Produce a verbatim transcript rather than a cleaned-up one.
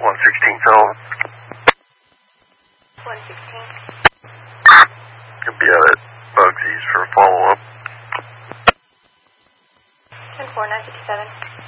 one sixteen zone. one sixteen. Could be out at Bugsy's for a follow-up. ten four, nine fifty-seven.